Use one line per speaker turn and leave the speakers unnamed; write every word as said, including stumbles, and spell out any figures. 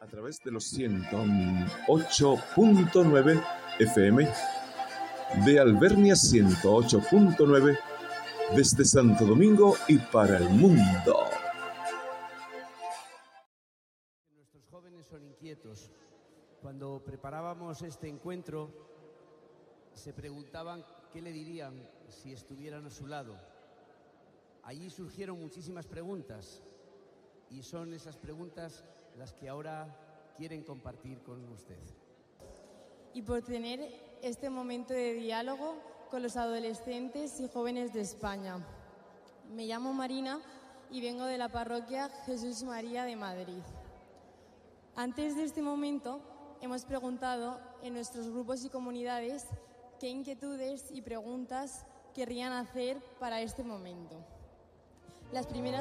a través de los ciento ocho punto nueve F M, de Alvernia ciento ocho punto nueve, desde Santo Domingo y para el mundo.
Nuestros jóvenes son inquietos. Cuando preparábamos este encuentro, se preguntaban qué le dirían si estuvieran a su lado. Allí surgieron muchísimas preguntas y son esas preguntas las que ahora quieren compartir con usted.
Y por tener este momento de diálogo con los adolescentes y jóvenes de España. Me llamo Marina y vengo de la parroquia Jesús María de Madrid. Antes de este momento hemos preguntado en nuestros grupos y comunidades qué inquietudes y preguntas querrían hacer para este momento. Las primeras